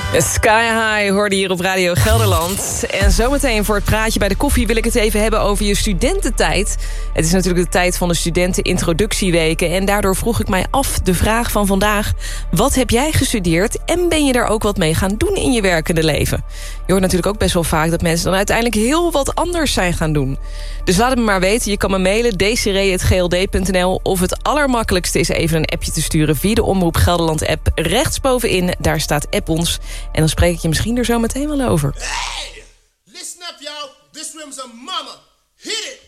Sky High hoorde hier op Radio Gelderland. En zometeen voor het praatje bij de koffie wil ik het even hebben over je studententijd. Het is natuurlijk de tijd van de studentenintroductieweken. En daardoor vroeg ik mij af de vraag van vandaag. Wat heb jij gestudeerd en ben je daar ook wat mee gaan doen in je werkende leven? Je hoort natuurlijk ook best wel vaak dat mensen dan uiteindelijk heel wat anders zijn gaan doen. Dus laat het me maar weten. Je kan me mailen desiree@gld.nl of het allermakkelijkste is even een appje te sturen via de Omroep Gelderland app. Rechtsbovenin, daar staat app ons. En dan spreek ik je misschien er zo meteen wel over. Hey! Listen up, y'all. This room's a mama. Hit it!